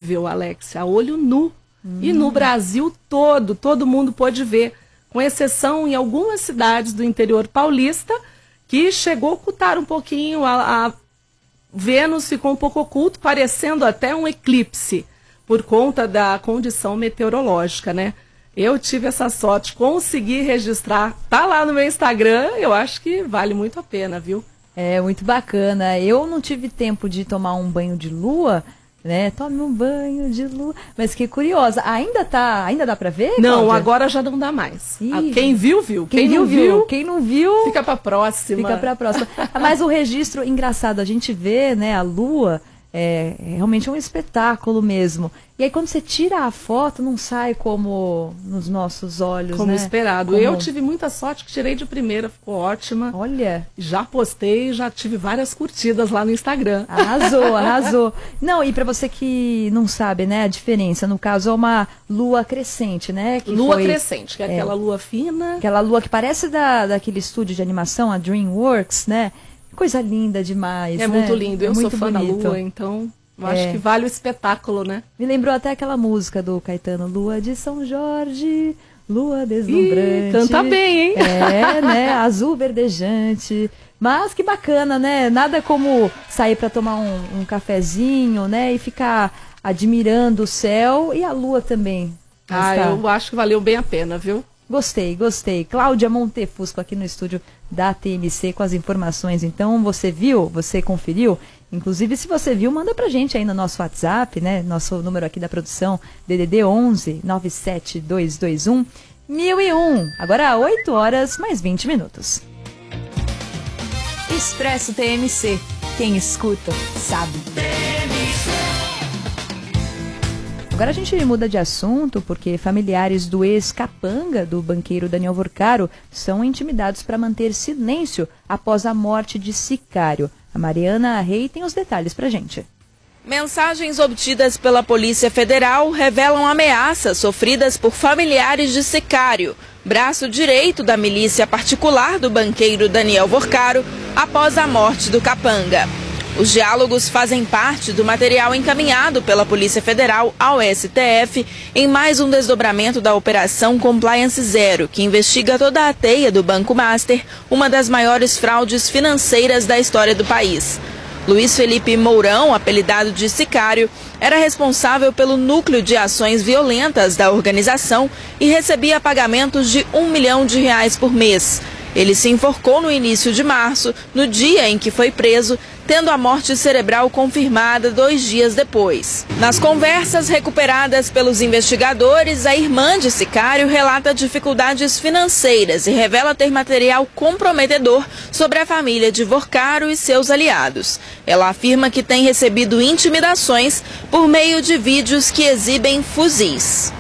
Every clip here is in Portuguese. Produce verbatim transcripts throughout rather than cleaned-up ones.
incrível, Alex, a olho nu. Hum. E no Brasil todo, todo mundo pôde ver, com exceção em algumas cidades do interior paulista, que chegou a ocultar um pouquinho, a, a Vênus ficou um pouco oculto, parecendo até um eclipse, por conta da condição meteorológica, né? Eu tive essa sorte, consegui registrar, tá lá no meu Instagram, eu acho que vale muito a pena, viu? É, muito bacana. Eu não tive tempo de tomar um banho de lua, né? Tome um banho de lua. Mas que curiosa. Ainda tá, ainda dá pra ver, Não, Cláudia? agora já não dá mais. Ih. Quem viu, viu. Quem, Quem não viu, viu, quem não viu, fica pra próxima. Fica pra próxima. Mas o registro, engraçado, a gente vê, né, a lua, é, é realmente um espetáculo mesmo. E aí quando você tira a foto, não sai como nos nossos olhos, Como né? esperado. Como... Eu tive muita sorte que tirei de primeira, ficou ótima. Olha. Já postei, já tive várias curtidas lá no Instagram. Arrasou, arrasou. Não, e para você que não sabe, né, a diferença, no caso é uma lua crescente, né? Que lua foi, crescente, que é, é aquela lua fina. Aquela lua que parece da, daquele estúdio de animação, a DreamWorks, né? Coisa linda demais, É né? muito lindo, é eu muito sou fã bonito. da lua, então... Eu É. acho que vale o espetáculo, né? Me lembrou até aquela música do Caetano, Lua de São Jorge, lua deslumbrante. Ih, canta bem, hein? É, né? Azul verdejante. Mas que bacana, né? Nada como sair para tomar um, um cafezinho, né? E ficar admirando o céu e a lua também. Ah, Está... eu acho que valeu bem a pena, viu? Gostei, gostei. Cláudia Montefusco aqui no estúdio da T M C com as informações. Então, você viu? Você conferiu? Inclusive, se você viu, manda pra gente aí no nosso WhatsApp, né? Nosso número aqui da produção, D D D onze, nove sete dois dois um, mil e um. Agora, oito horas mais vinte minutos. Expresso T M C. Quem escuta, sabe. Agora a gente muda de assunto porque familiares do ex-capanga do banqueiro Daniel Vorcaro são intimidados para manter silêncio após a morte de Sicário. A Mariana Rey tem os detalhes pra gente. Mensagens obtidas pela Polícia Federal revelam ameaças sofridas por familiares de Sicário, braço direito da milícia particular do banqueiro Daniel Vorcaro, após a morte do capanga. Os diálogos fazem parte do material encaminhado pela Polícia Federal ao S T F em mais um desdobramento da Operação Compliance Zero, que investiga toda a teia do Banco Master, uma das maiores fraudes financeiras da história do país. Luiz Felipe Mourão, apelidado de Sicário, era responsável pelo núcleo de ações violentas da organização e recebia pagamentos de um milhão de reais por mês. Ele se enforcou no início de março, no dia em que foi preso, tendo a morte cerebral confirmada dois dias depois. Nas conversas recuperadas pelos investigadores, a irmã de Sicário relata dificuldades financeiras e revela ter material comprometedor sobre a família de Vorcaro e seus aliados. Ela afirma que tem recebido intimidações por meio de vídeos que exibem fuzis.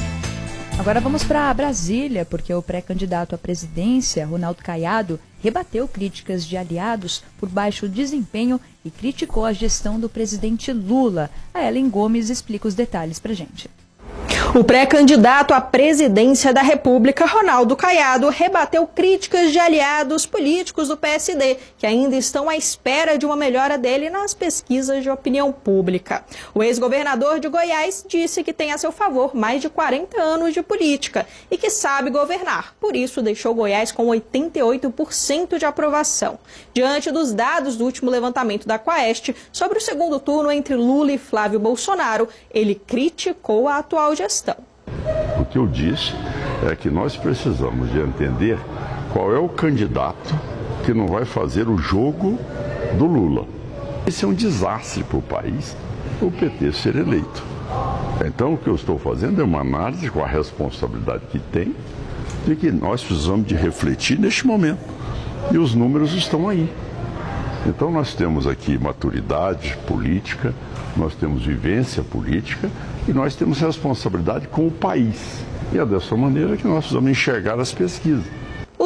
Agora vamos para Brasília, porque o pré-candidato à presidência, Ronaldo Caiado, rebateu críticas de aliados por baixo desempenho e criticou a gestão do presidente Lula. A Ellen Gomes explica os detalhes para a gente. O pré-candidato à presidência da República, Ronaldo Caiado, rebateu críticas de aliados políticos do P S D, que ainda estão à espera de uma melhora dele nas pesquisas de opinião pública. O ex-governador de Goiás disse que tem a seu favor mais de quarenta anos de política e que sabe governar. Por isso, deixou Goiás com oitenta e oito por cento de aprovação. Diante dos dados do último levantamento da Quaest sobre o segundo turno entre Lula e Flávio Bolsonaro, ele criticou a atual gestão. O que eu disse é que nós precisamos de entender qual é o candidato que não vai fazer o jogo do Lula. Esse é um desastre para o país, o P T ser eleito. Então o que eu estou fazendo é uma análise com a responsabilidade que tem, de que nós precisamos de refletir neste momento. E os números estão aí. Então nós temos aqui maturidade política, nós temos vivência política e nós temos responsabilidade com o país. E é dessa maneira que nós precisamos enxergar as pesquisas. O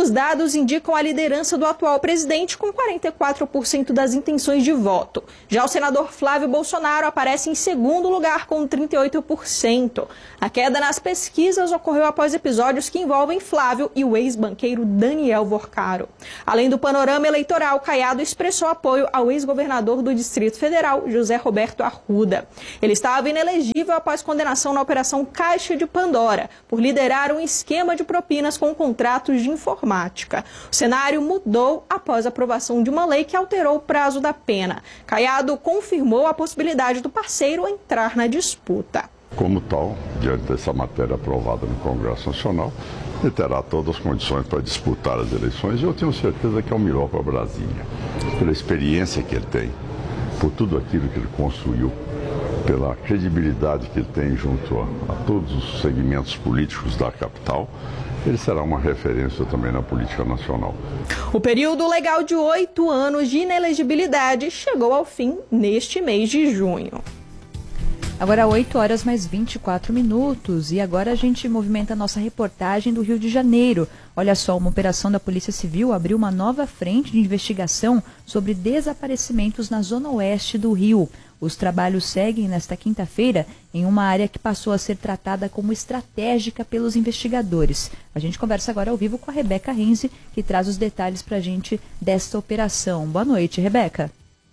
Os dados indicam a liderança do atual presidente com quarenta e quatro por cento das intenções de voto. Já o senador Flávio Bolsonaro aparece em segundo lugar com trinta e oito por cento. A queda nas pesquisas ocorreu após episódios que envolvem Flávio e o ex-banqueiro Daniel Vorcaro. Além do panorama eleitoral, Caiado expressou apoio ao ex-governador do Distrito Federal, José Roberto Arruda. Ele estava inelegível após condenação na Operação Caixa de Pandora, por liderar um esquema de propinas com contratos de informática. O cenário mudou após a aprovação de uma lei que alterou o prazo da pena. Caiado confirmou a possibilidade do parceiro entrar na disputa. Como tal, diante dessa matéria aprovada no Congresso Nacional, ele terá todas as condições para disputar as eleições e eu tenho certeza que é o melhor para Brasília, pela experiência que ele tem, por tudo aquilo que ele construiu, pela credibilidade que ele tem junto a, a todos os segmentos políticos da capital. Ele será uma referência também na política nacional. O período legal de oito anos de inelegibilidade chegou ao fim neste mês de junho. Agora oito horas mais vinte e quatro minutos e agora a gente movimenta a nossa reportagem do Rio de Janeiro. Olha só, uma operação da Polícia Civil abriu uma nova frente de investigação sobre desaparecimentos na zona oeste do Rio. Os trabalhos seguem nesta quinta-feira em uma área que passou a ser tratada como estratégica pelos investigadores. A gente conversa agora ao vivo com a Rebeca Renzi, que traz os detalhes para a gente desta operação. Boa noite, Rebeca.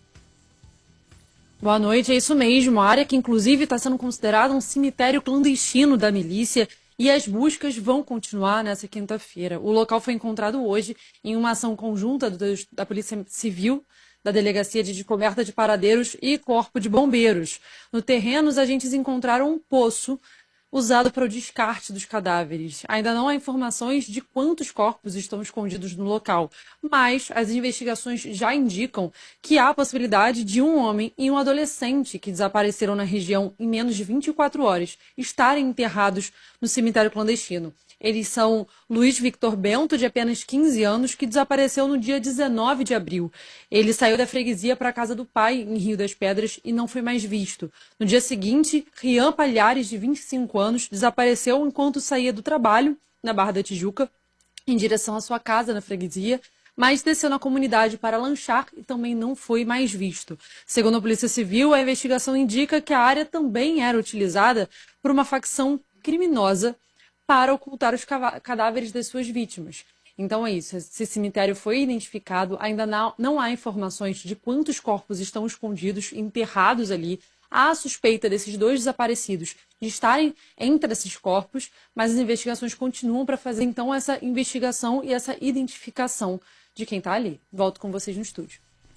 Boa noite, é isso mesmo. A área que inclusive está sendo considerada um cemitério clandestino da milícia e as buscas vão continuar nessa quinta-feira. O local foi encontrado hoje em uma ação conjunta do, da Polícia Civil, da Delegacia de Descoberta de Paradeiros e Corpo de Bombeiros. No terreno, os agentes encontraram um poço usado para o descarte dos cadáveres. Ainda não há informações de quantos corpos estão escondidos no local, mas as investigações já indicam que há a possibilidade de um homem e um adolescente que desapareceram na região em menos de vinte e quatro horas estarem enterrados no cemitério clandestino. Eles são Luiz Victor Bento, de apenas quinze anos, que desapareceu no dia dezenove de abril. Ele saiu da freguesia para a casa do pai, em Rio das Pedras, e não foi mais visto. No dia seguinte, Rian Palhares, de vinte e cinco anos, desapareceu enquanto saía do trabalho, na Barra da Tijuca, em direção à sua casa na freguesia, mas desceu na comunidade para lanchar e também não foi mais visto. Segundo a Polícia Civil, a investigação indica que a área também era utilizada por uma facção criminosa para ocultar os cadáveres das suas vítimas. Então é isso, esse cemitério foi identificado, ainda não, não há informações de quantos corpos estão escondidos, enterrados ali. Há suspeita desses dois desaparecidos de estarem entre esses corpos, mas as investigações continuam para fazer então essa investigação e essa identificação de quem está ali. Volto com vocês no estúdio.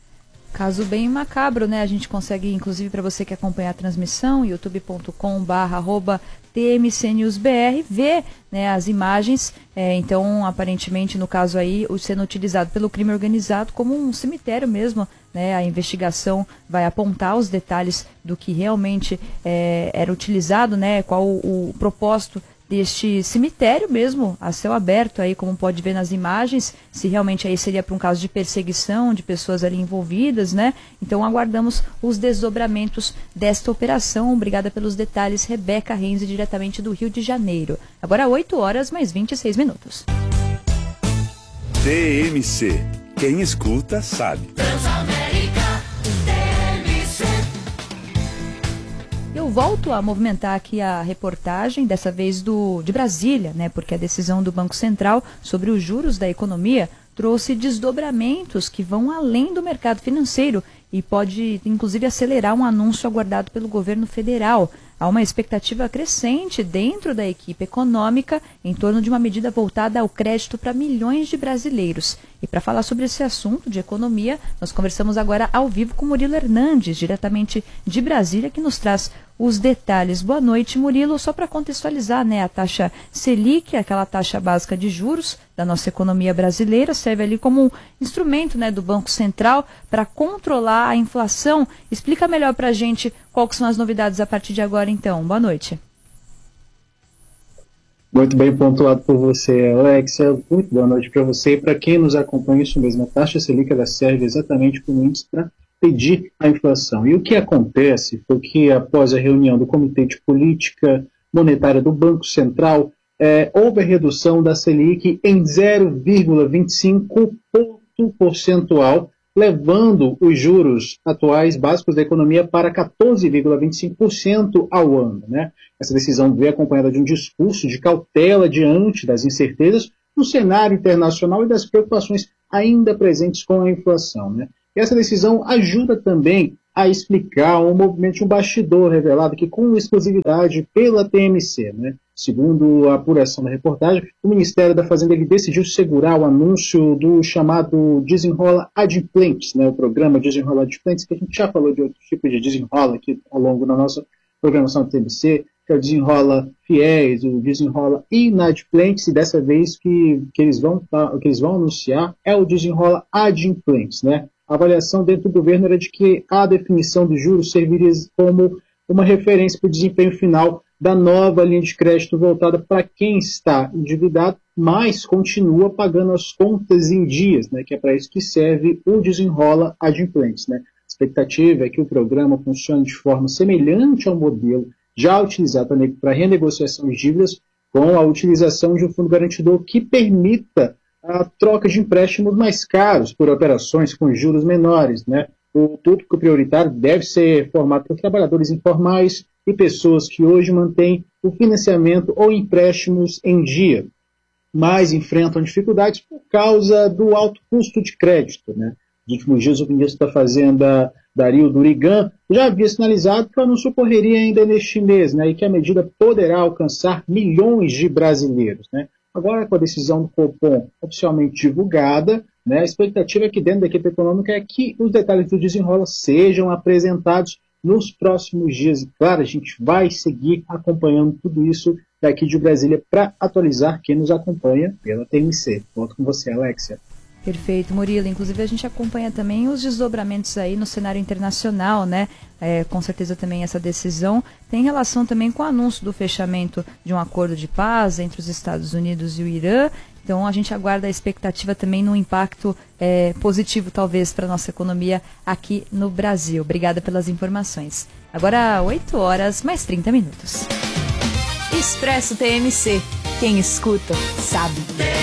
Caso bem macabro, né? A gente consegue, inclusive, para você que acompanha a transmissão, youtube ponto com barra arroba T M C News B R, ver, né, as imagens. É, então, aparentemente, no caso aí, o sendo utilizado pelo crime organizado como um cemitério mesmo, né? A investigação vai apontar os detalhes do que realmente é, era utilizado, né? Qual o, o propósito deste cemitério mesmo, a céu aberto aí, como pode ver nas imagens, se realmente aí seria para um caso de perseguição de pessoas ali envolvidas, né? Então aguardamos os desdobramentos desta operação. Obrigada pelos detalhes, Rebeca Renzi, diretamente do Rio de Janeiro. Agora oito horas mais vinte e seis minutos. T M C, quem escuta sabe. Eu volto a movimentar aqui a reportagem, dessa vez do, de Brasília, né? Porque a decisão do Banco Central sobre os juros da economia trouxe desdobramentos que vão além do mercado financeiro e pode, inclusive, acelerar um anúncio aguardado pelo governo federal. Há uma expectativa crescente dentro da equipe econômica em torno de uma medida voltada ao crédito para milhões de brasileiros. E para falar sobre esse assunto de economia, nós conversamos agora ao vivo com Murilo Hernandes, diretamente de Brasília, que nos traz os detalhes. Boa noite, Murilo. Só para contextualizar, né, a taxa Selic, aquela taxa básica de juros da nossa economia brasileira, serve ali como um instrumento, né, do Banco Central para controlar a inflação. Explica melhor para a gente quais são as novidades a partir de agora, então. Boa noite. Muito bem pontuado por você, Alexa. Muito boa noite para você e para quem nos acompanha. Isso mesmo, a taxa Selic ela serve exatamente como índice para pedir a inflação. E o que acontece foi que, após a reunião do Comitê de Política Monetária do Banco Central, é, houve a redução da Selic em zero vírgula vinte e cinco ponto percentual, levando os juros atuais básicos da economia para quatorze vírgula vinte e cinco por cento ao ano, né? Essa decisão veio acompanhada de um discurso de cautela diante das incertezas no cenário internacional e das preocupações ainda presentes com a inflação, né? E essa decisão ajuda também a explicar um movimento de um bastidor revelado aqui com exclusividade pela T M C, né? Segundo a apuração da reportagem, o Ministério da Fazenda ele decidiu segurar o anúncio do chamado Desenrola Adimplentes, né? O programa Desenrola Adimplentes, que a gente já falou de outros tipos de desenrola aqui ao longo da nossa programação da T M C, que é o Desenrola Fiéis, o Desenrola Inadimplentes, e dessa vez que, que, eles vão, que eles vão anunciar é o Desenrola Adimplentes, né? A avaliação dentro do governo era de que a definição dos juros serviria como uma referência para o desempenho final da nova linha de crédito voltada para quem está endividado, mas continua pagando as contas em dias, né, que é para isso que serve o Desenrola Adimplentes, né? A expectativa é que o programa funcione de forma semelhante ao modelo já utilizado para renegociação de dívidas, com a utilização de um fundo garantidor que permita a troca de empréstimos mais caros por operações com juros menores, né? O público prioritário deve ser formado por trabalhadores informais e pessoas que hoje mantêm o financiamento ou empréstimos em dia, mas enfrentam dificuldades por causa do alto custo de crédito, né? Nos últimos dias, o ministro da Fazenda, Dario Durigan, já havia sinalizado que o anúncio ocorreria ainda neste mês, né? E que a medida poderá alcançar milhões de brasileiros, né? Agora, com a decisão do Copom oficialmente divulgada, né, a expectativa é que dentro da equipe econômica é que os detalhes do desenrola sejam apresentados nos próximos dias. E, claro, a gente vai seguir acompanhando tudo isso daqui de Brasília para atualizar quem nos acompanha pela T M C. Volto com você, Alexia. Perfeito, Murilo. Inclusive, a gente acompanha também os desdobramentos aí no cenário internacional, né? É, com certeza também essa decisão tem relação também com o anúncio do fechamento de um acordo de paz entre os Estados Unidos e o Irã. Então, a gente aguarda a expectativa também no impacto é, positivo, talvez, para a nossa economia aqui no Brasil. Obrigada pelas informações. Agora, oito horas, mais trinta minutos. Expresso T M C. Quem escuta, sabe.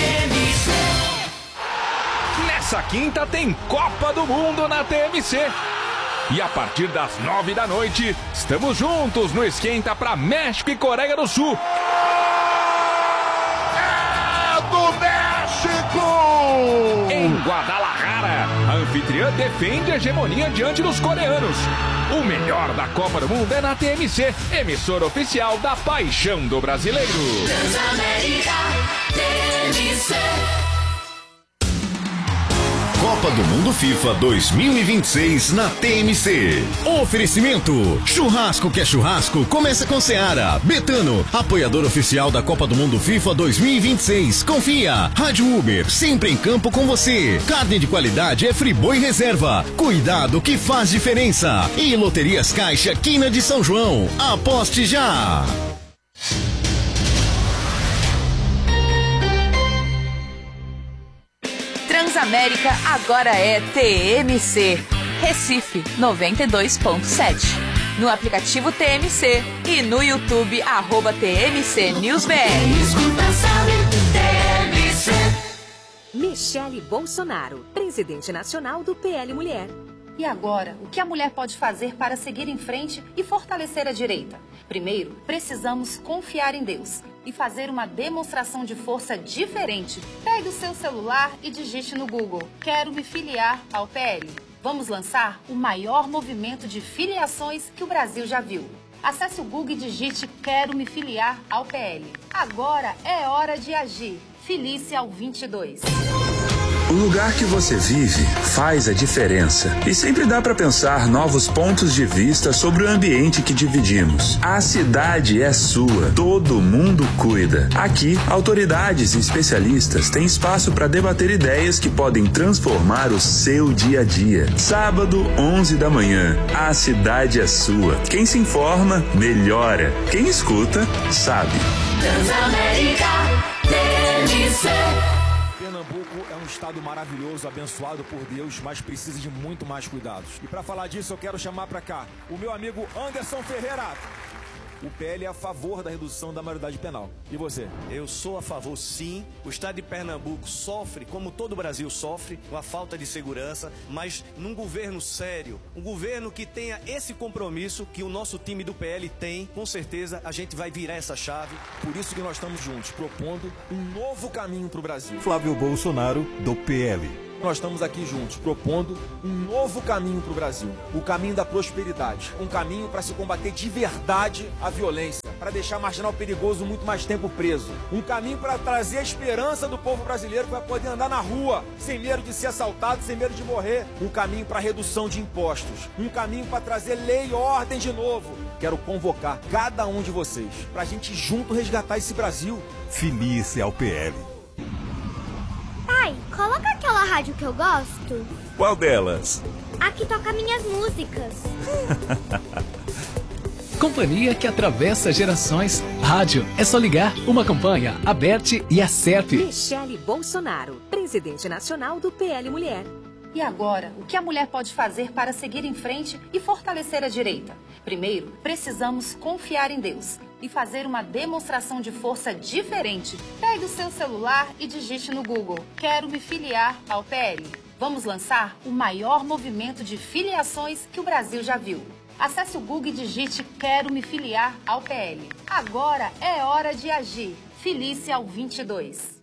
Nessa quinta tem Copa do Mundo na T M C. E a partir das nove da noite, estamos juntos no Esquenta para México e Coreia do Sul. É do México! Em Guadalajara, a anfitriã defende a hegemonia diante dos coreanos. O melhor da Copa do Mundo é na T M C, emissora oficial da paixão do brasileiro. Transamérica, T M C. Copa do Mundo FIFA dois mil e vinte e seis na T M C. Oferecimento: churrasco que é churrasco, começa com Seara. Betano, apoiador oficial da Copa do Mundo FIFA dois mil e vinte e seis. Confia. Rádio Uber, sempre em campo com você. Carne de qualidade é Friboi Reserva. Cuidado que faz diferença. E Loterias Caixa, Quina de São João. Aposte já. Transamérica agora é T M C. Recife noventa e dois ponto sete. No aplicativo T M C e no YouTube, arroba T M C News B R. Michele Bolsonaro, presidente nacional do P L Mulher. E agora, o que a mulher pode fazer para seguir em frente e fortalecer a direita? Primeiro, precisamos confiar em Deus e fazer uma demonstração de força diferente. Pegue o seu celular e digite no Google: quero me filiar ao P L. Vamos lançar o maior movimento de filiações que o Brasil já viu. Acesse o Google e digite: quero me filiar ao P L. Agora é hora de agir. Filie-se ao vinte e dois. O lugar que você vive faz a diferença. E sempre dá para pensar novos pontos de vista sobre o ambiente que dividimos. A cidade é sua, todo mundo cuida. Aqui, autoridades e especialistas têm espaço para debater ideias que podem transformar o seu dia a dia. Sábado, onze da manhã, a cidade é sua. Quem se informa, melhora. Quem escuta, sabe. Transamérica, T M C. Pernambuco é um estado maravilhoso, abençoado por Deus, mas precisa de muito mais cuidados. E para falar disso, eu quero chamar para cá o meu amigo Anderson Ferreira. O P L é a favor da redução da maioridade penal. E você? Eu sou a favor, sim. O estado de Pernambuco sofre, como todo o Brasil sofre, com a falta de segurança, mas num governo sério, um governo que tenha esse compromisso que o nosso time do P L tem, com certeza a gente vai virar essa chave. Por isso que nós estamos juntos, propondo um novo caminho para o Brasil. Flávio Bolsonaro, do P L. Nós estamos aqui juntos, propondo um novo caminho para o Brasil. O caminho da prosperidade. Um caminho para se combater de verdade a violência. Para deixar marginal perigoso muito mais tempo preso. Um caminho para trazer a esperança do povo brasileiro que vai poder andar na rua, sem medo de ser assaltado, sem medo de morrer. Um caminho para redução de impostos. Um caminho para trazer lei e ordem de novo. Quero convocar cada um de vocês para a gente junto resgatar esse Brasil. Feliz ao P L. Pai, coloca aquela rádio que eu gosto. Qual delas? A que toca minhas músicas. Companhia que atravessa gerações. Rádio, é só ligar. Uma campanha, Aberte e Acerpe. Michele Bolsonaro, presidente nacional do P L Mulher. E agora, o que a mulher pode fazer para seguir em frente e fortalecer a direita? Primeiro, precisamos confiar em Deus e fazer uma demonstração de força diferente. Pegue o seu celular e digite no Google: quero me filiar ao P L. Vamos lançar o maior movimento de filiações que o Brasil já viu. Acesse o Google e digite quero me filiar ao P L. Agora é hora de agir. Filie-se ao vinte e dois.